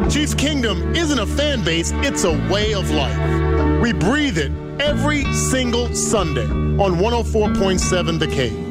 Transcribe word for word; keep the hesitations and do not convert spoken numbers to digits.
Chiefs Kingdom isn't a fan base, it's a way of life. We breathe it every single Sunday on one oh four point seven The Cave.